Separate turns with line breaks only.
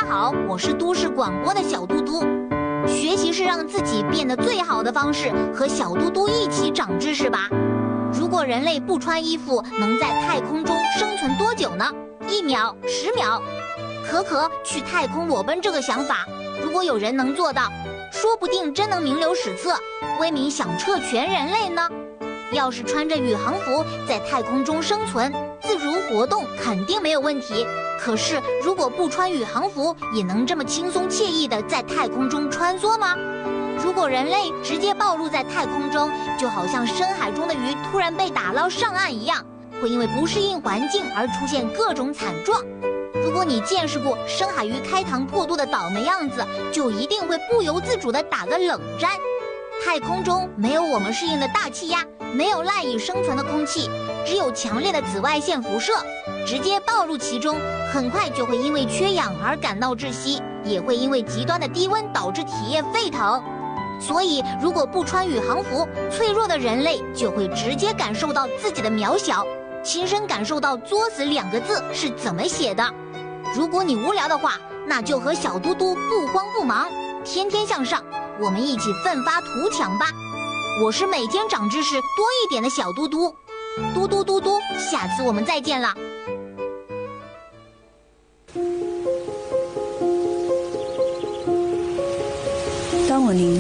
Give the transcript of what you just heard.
好，我是都市广播的小嘟嘟。学习是让自己变得最好的方式，和小嘟嘟一起长知识吧。如果人类不穿衣服，能在太空中生存多久呢？1秒、10秒？可可去太空裸奔这个想法，如果有人能做到，说不定真能名留史册，威名响彻全人类呢。要是穿着宇航服在太空中生存，自如活动肯定没有问题。可是如果不穿宇航服，也能这么轻松惬意地在太空中穿梭吗？如果人类直接暴露在太空中，就好像深海中的鱼突然被打捞上岸一样，会因为不适应环境而出现各种惨状。如果你见识过深海鱼开膛破肚的倒霉样子，就一定会不由自主地打个冷战。太空中没有我们适应的大气压，没有赖以生存的空气，只有强烈的紫外线辐射，直接暴露其中，很快就会因为缺氧而感到窒息，也会因为极端的低温导致体液沸腾。所以如果不穿宇航服，脆弱的人类就会直接感受到自己的渺小，亲身感受到作死2个字是怎么写的。如果你无聊的话，那就和小嘟嘟不慌不忙，天天向上，我们一起奋发图强吧。我是每天长知识多一点的小嘟嘟，嘟嘟嘟嘟，下次我们再见了。
当我凝